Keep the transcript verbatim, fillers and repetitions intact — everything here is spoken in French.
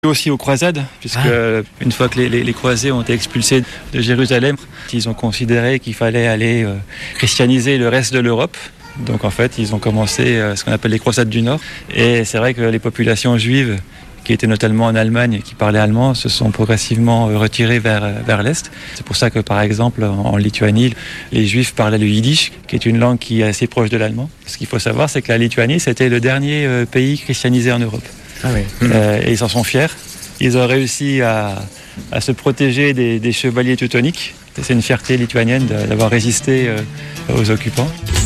Aussi aux croisades, puisque ah. une fois que les, les, les croisés ont été expulsés de Jérusalem, ils ont considéré qu'il fallait aller euh, christianiser le reste de l'Europe. Donc en fait, ils ont commencé euh, ce qu'on appelle les croisades du Nord. Et c'est vrai que les populations juives, qui étaient notamment en Allemagne et qui parlaient allemand, se sont progressivement retirées vers, vers l'Est. C'est pour ça que par exemple en, en Lituanie, les Juifs parlaient le yiddish, qui est une langue qui est assez proche de l'allemand. Ce qu'il faut savoir, c'est que la Lituanie, c'était le dernier euh, pays christianisé en Europe. Ah oui. euh, et ils en sont fiers. Ils ont réussi à, à se protéger des, des chevaliers teutoniques. C'est une fierté lituanienne d'avoir résisté euh, aux occupants.